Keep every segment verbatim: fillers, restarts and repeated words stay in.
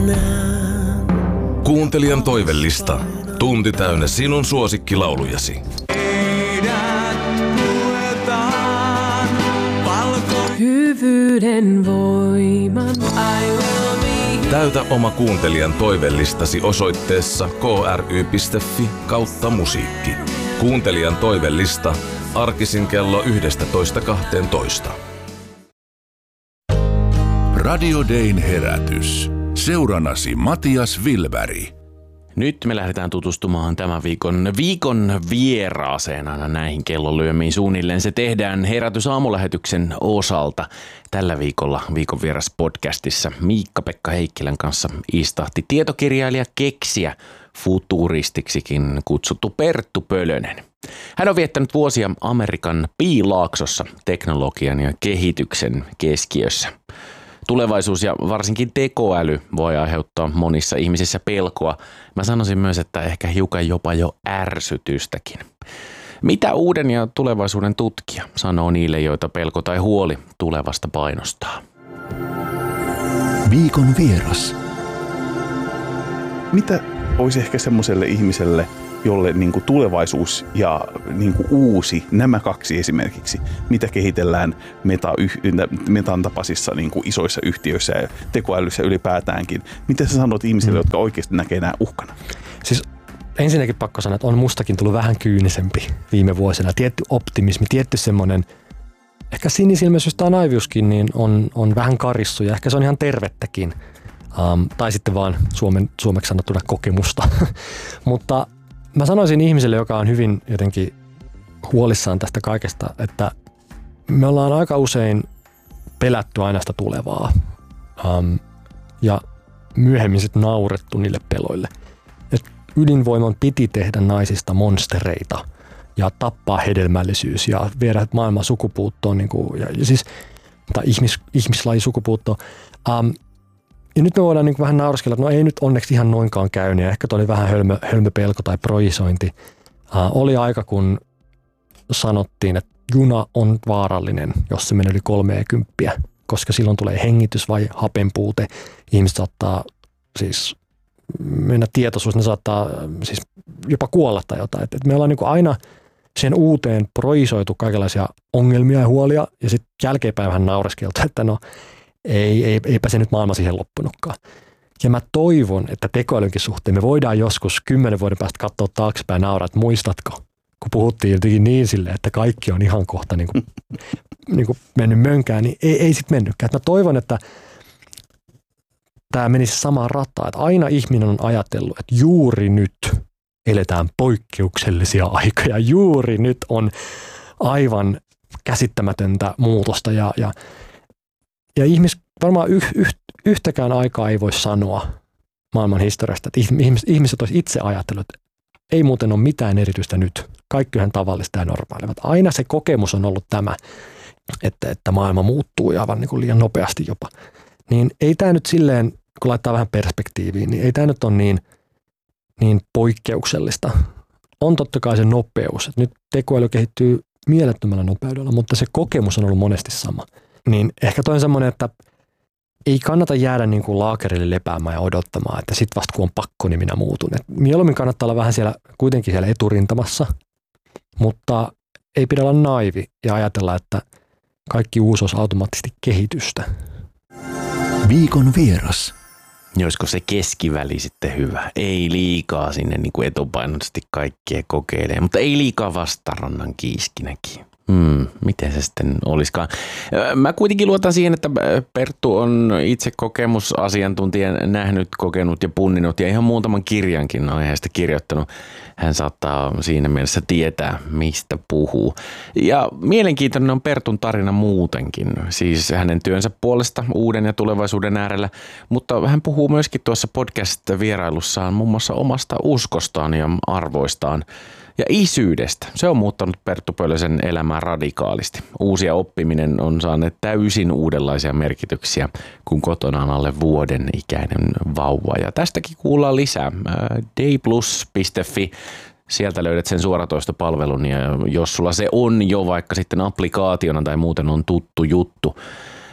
tänään. Kuuntelijan toivellista. Tunti täynnä sinun suosikkilaulujasi. Hyvyyden voiman. I will be. Täytä oma kuuntelijan toivellistasi osoitteessa kry.fi kautta musiikki. Kuuntelijan toivellista arkisin kello yksitoista kaksitoista. Radio Dayn herätys. Seurannasi Matias Wilberg. Nyt me lähdetään tutustumaan tämän viikon, viikon vieraaseen aina näihin kellonlyömiin suunnilleen. Se tehdään Herätys aamulähetyksen osalta. Tällä viikolla viikon vieras podcastissa Miikka-Pekka Heikkilän kanssa istahti tietokirjailija keksijä futuristiksikin kutsuttu Perttu Pölönen. Hän on viettänyt vuosia Amerikan Piilaaksossa teknologian ja kehityksen keskiössä. Tulevaisuus ja varsinkin tekoäly voi aiheuttaa monissa ihmisissä pelkoa. Mä sanoisin myös, että ehkä hiukan jopa jo ärsytystäkin. Mitä uuden ja tulevaisuuden tutkija sanoo niille, joita pelko tai huoli tulevasta painostaa? Viikon vieras. Mitä olisi ehkä semmoiselle ihmiselle, jolle niin kuin tulevaisuus ja niin kuin uusi, nämä kaksi esimerkiksi, mitä kehitellään meta, metan tapaisissa niin kuin isoissa yhtiöissä ja tekoälyssä ylipäätäänkin. Mitä sä sanot ihmisille, mm. jotka oikeasti näkee nämä uhkana? Siis ensinnäkin pakko sanoa, että on mustakin tullut vähän kyynisempi viime vuosina. Tietty optimismi, tietty semmoinen, ehkä sinisilmäisyys tai naiviuskin niin on, on vähän karissu ja ehkä se on ihan tervettäkin. Um, tai sitten vaan suomen, suomeksi sanottuna kokemusta. Mutta mä sanoisin ihmiselle, joka on hyvin jotenkin huolissaan tästä kaikesta, että me ollaan aika usein pelätty aina sitä tulevaa um, ja myöhemmin sitten naurettu niille peloille. Et ydinvoiman piti tehdä naisista monstereita ja tappaa hedelmällisyys ja viedä maailman sukupuuttoon, niin kuin, ja, ja siis, tai ihmis, ihmislaji sukupuuttoon. Um, Ja nyt me voidaan niin kuin vähän nauraskella, että no ei nyt onneksi ihan noinkaan käynyt. Ehkä toi oli vähän hölmö, hölmöpelko tai projisointi. Uh, oli aika, kun sanottiin, että juna on vaarallinen, jos se menee yli kolmekymppiä, koska silloin tulee hengitys vai hapenpuute. Ihmiset saattaa siis mennä tietoisuus, ne saattaa siis jopa kuolla tai jotain. Et, et me ollaan niin kuin aina sen uuteen projisoitu kaikenlaisia ongelmia ja huolia ja sitten jälkeenpäin vähän naureskeltu, että no Ei, ei, eipä se nyt maailma siihen loppunutkaan. Ja mä toivon, että tekoälynkin suhteen me voidaan joskus kymmenen vuoden päästä katsoa taaksepäin ja nauraa, että muistatko, kun puhuttiin jotenkin niin silleen, että kaikki on ihan kohta niin kuin, niin kuin mennyt mönkään, niin ei, ei sitten mennytkään. Mä toivon, että tämä menisi samaan rataan, että aina ihminen on ajatellut, että juuri nyt eletään poikkeuksellisia aikoja, juuri nyt on aivan käsittämätöntä muutosta ja, ja Ja ihmis, varmaan yh, yh, yhtäkään aikaa ei voi sanoa maailman historiasta, että ihmis, ihmiset olisi itse ajatellut, että ei muuten ole mitään erityistä nyt. Kaikki on tavallista ja normaalia. Aina se kokemus on ollut tämä, että, että maailma muuttuu ja aivan niin kuin liian nopeasti jopa. Niin ei tämä nyt silleen, kun laittaa vähän perspektiiviin, niin ei tämä nyt ole niin, niin poikkeuksellista. On totta kai se nopeus. Että nyt tekoäly kehittyy mielettömällä nopeudella, mutta se kokemus on ollut monesti sama. Niin ehkä toi on semmoinen, että ei kannata jäädä niin kuin laakerille lepäämään ja odottamaan, että sit vasta kun on pakko, niin minä muutun. Et mieluummin kannattaa olla vähän siellä, kuitenkin siellä eturintamassa, mutta ei pidä olla naivi ja ajatella, että kaikki uusi olisi automaattisesti kehitystä. Viikon vieras. Olisiko se keskiväli sitten hyvä? Ei liikaa sinne niin kuin etupainoisesti kaikkea kokeilee, mutta ei liikaa vastarannan kiiskinäkin. Hmm, miten se sitten olisikaan? Mä kuitenkin luotan siihen, että Perttu on itse kokemusasiantuntija, nähnyt, kokenut ja punninut ja ihan muutaman kirjankin aiheesta kirjoittanut. Hän saattaa siinä mielessä tietää, mistä puhuu. Ja mielenkiintoinen on Pertun tarina muutenkin, siis hänen työnsä puolesta uuden ja tulevaisuuden äärellä, mutta hän puhuu myöskin tuossa podcast-vierailussaan muun muassa omasta uskostaan ja arvoistaan. Ja isyydestä. Se on muuttanut Perttu Pölösen elämää radikaalisti. Uusia oppiminen on saanut täysin uudenlaisia merkityksiä, kun kotona on alle vuoden ikäinen vauva. Ja tästäkin kuullaan lisää. dayplus piste fi. Sieltä löydät sen suoratoistopalvelun ja jos sulla se on jo vaikka sitten applikaationa tai muuten on tuttu juttu,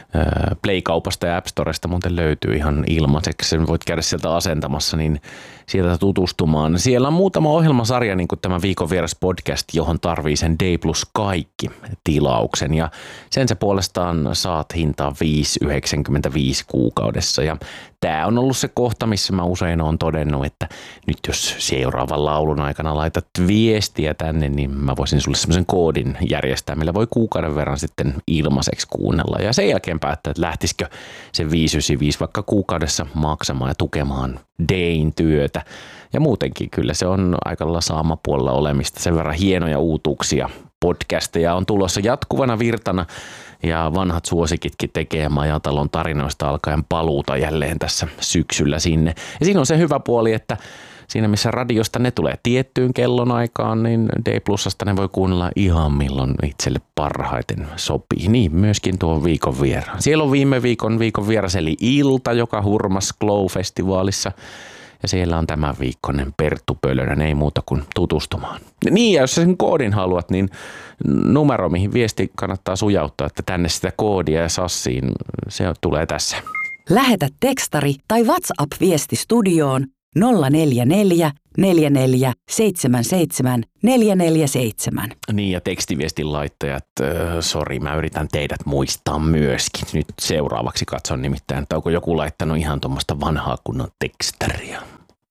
Play-kaupasta ja App Storesta muuten löytyy ihan ilmaiseksi. Sen voit käydä sieltä asentamassa, niin sieltä tutustumaan. Siellä on muutama ohjelmasarja, niin kuin tämä Viikon vieras podcast, johon tarvii sen D plus kaikki tilauksen. Ja sen sä puolestaan saat hintaa viisi yhdeksänkymmentäviisi kuukaudessa. Ja tämä on ollut se kohta, missä mä usein olen todennut, että nyt jos seuraavan laulun aikana laitat viestiä tänne, niin mä voisin sulle semmoisen koodin järjestää, millä voi kuukauden verran sitten ilmaiseksi kuunnella. Ja sen jälkeen päättää, että lähtisikö se viisi yhdeksänkymmentäviisi vaikka kuukaudessa maksamaan ja tukemaan Dayn työtä. Ja muutenkin kyllä se on aika lailla saamapuolella olemista. Sen verran hienoja uutuuksia, podcasteja on tulossa jatkuvana virtana ja vanhat suosikitkin tekee Majatalon tarinoista alkaen paluuta jälleen tässä syksyllä sinne. Ja siinä on se hyvä puoli, että siinä missä radiosta ne tulee tiettyyn kellonaikaan, niin D Plusasta ne voi kuunnella ihan milloin itselle parhaiten sopii. Niin myöskin tuo viikon vieraan. Siellä on viime viikon viikon vieras eli Ilta, joka hurmas Glow-festivaalissa. Ja siellä on tämän viikkoinen Perttu Pölönän, ei muuta kuin tutustumaan. Niin, ja jos sen koodin haluat, niin numero, mihin viesti kannattaa sujauttaa, että tänne sitä koodia ja sassiin, se tulee tässä. Lähetä tekstari tai WhatsApp-viesti studioon nolla neljä neljä neljä neljä seitsemän seitsemän neljä neljä seitsemän. Niin, ja tekstiviestin laittajat, äh, sori, mä yritän teidät muistaa myöskin. Nyt seuraavaksi katson nimittäin, että onko joku laittanut ihan tuommoista vanhaa kunnon tekstaria.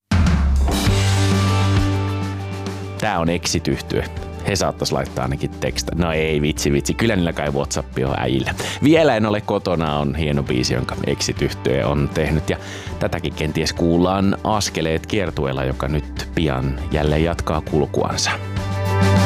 Tää on Exit-yhtye. He saattaisi laittaa ainakin teksta. No ei vitsi vitsi, kyllä niillä kai WhatsApp on äijillä. Vielä en ole kotona on hieno biisi, jonka Exit-yhtye on tehnyt. Ja tätäkin kenties kuullaan Askeleet kiertueella, joka nyt pian jälleen jatkaa kulkuansa.